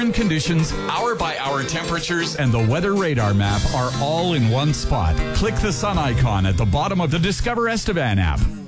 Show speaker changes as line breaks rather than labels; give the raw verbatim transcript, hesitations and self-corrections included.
Sun conditions, hour-by-hour temperatures, and the weather radar map are all in one spot. Click the sun icon at the bottom of the Discover Estevan app.